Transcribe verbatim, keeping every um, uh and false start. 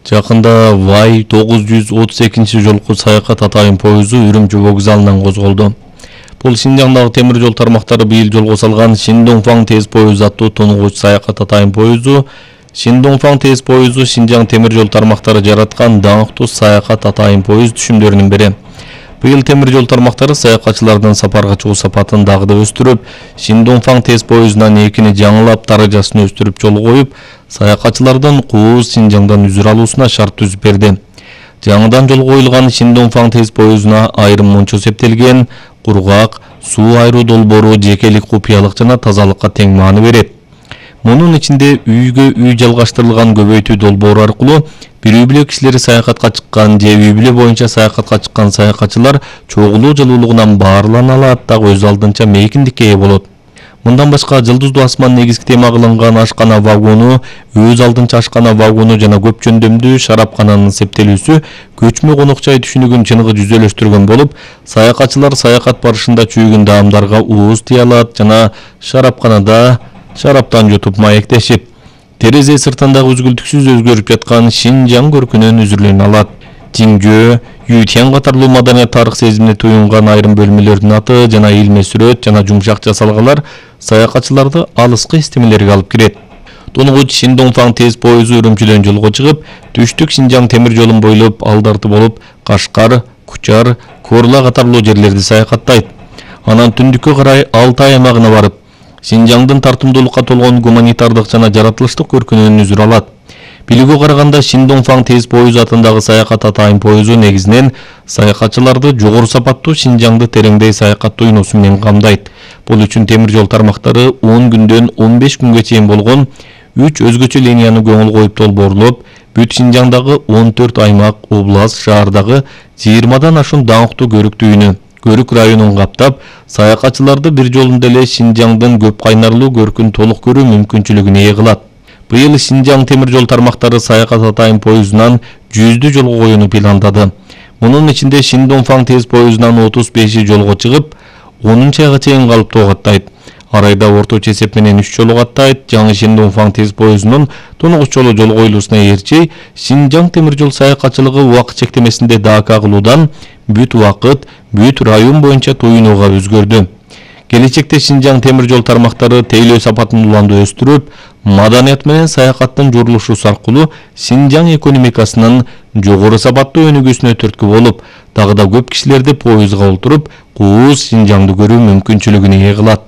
Жакында Вай тогуз жүз отуз экинчи жолку саякат атайын поезду Үрүмчү вокзалынан козголду. Бул Шинжаңдагы темир жол тармактары быйыл жолго салган Шиндоңфаң тез поезду аттуу тонугуч саякат атайын поезду. Шиндоңфаң тез поезду Шинжаң темир жол тармактары жараткан даңктуу саякат атайын поезд түшүмдөрүнүн бири. Быйыл темир жол тармактары саякатчылардын сапарга чыгуу сапатын дагы да өстүрүп, Шиндоңфаң тез поездунан экини жаңылап даражасын өстүрүп жол коюп, саякатчылардын кууз Шинжаңдан үзүр алуусуна шарт түзүп берди. Жаңыдан жол коюлган Шиндоңфаң тез поездуна айрым мончо септелген, кургак, суу айруу долбоору жекелик купуялык жана тазалыкка тең маани берет. Мунун ичинде үйгө үй жалгаштырылган көбөйтүү долбоору аркылуу бир үй бүлө кишилери саякатка чыккан же үй бүлө боюнча саякатка чыккан саякатчылар чогулуу жылуулугунан баарлана алат, дагы өз алдынча мейкиндикке ээ болот. Мындан башка Жылдыздуу асман негизги тема кылынган ашкана вагону, өз алдынча ашкана вагону жана көп жөндөмдүү шарапкананын септелүүсү көчмө конок жай түшүнүгүн чыныгы жүзөлөштүргөн болуп, саякатчылар саякат барышында чүйгүн даамдарга ууз тие алат жана шарапканада шараптан жутуп маектешип, терезе сыртындагы үзгүлтүксүз өзгөрүп жаткан Шинжаң көркүнөн үзүрлөнө алат. Тиңжөө, Ютян катарлуу маданият тарых сезимине туюнган айрым бөлмөлөрдүн аты жана илме сүрөт жана жумшак жасалгалар саякатчыларды алыскы эстемелерге алып кирет. Тонугуч Шиндоңфаң тез поезду Үрүмчүдөн жолго чыгып, түштүк Шинжаң темир жолун бойлоп алдарты болуп Кашкар, Кучар, Корла катарлуу жерлерди саякаттайт. Анан түндүккө карай Алтай аймагына барып, Шинжаңдын тартымдуулукка толгон гуманитардык жана жаратылыштык көркүнөн үзүр алат. Билүүгө караганда Шиндоңфаң тез поезду атындагы саякат атайын поезду негизинен саякатчыларды жогору сапаттуу Шинжаңды тереңдей саякаттоо уйносу менен камдайт. Бул үчүн темир жол тармактары он күндөн он беш күнгө чейин болгон үч өзгөчө линияны көңүл коюп долбоорлоп, бүт Шинжаңдагы он төрт аймак, област, шаардагы жыйырмадан ашуун даңктуу көрүктүү үйнү, көрүк районун каптап, саякатчыларды бир жолунда эле Шинжаңдын көп кайнарлуу көркүн толук көрүү мүмкүнчүлүгүнө ээ кылат. Быйыл Шинжаң темир жол тармактары саякат атайын поездунан жүздү жолго коюуну пландады. Мунун ичинде Шиндоңфаң тез поездунан отуз беши жолго чыгып, онунчу айга чейин калыптуу каттайт. Арайда орточо эсеп менен үч жолу каттайт. Жаңы Шиндоңфаң тез поездунун тонугуч жолу жол коюлуусуна ээрчи, Шинжаң темир жол саякатчылыгы убакыт чектемесинде дака кылуудан бүт убакыт, бүт район боюнча туюнууга өзгөрдү. Келечекте Шинжаң темир жол тармактары тейлөө сапатын уланды өстүрүп, маданият менен саякаттын журулушуусу аркылуу Шинжаң экономикасынын жогору сапаттуу өнүгүүсүнө түрткү болуп, дагы да көп кишилерди поездга олтуруп, кууз Шинжаңды көрүү мүмкүнчүлүгүнө ээ кылат.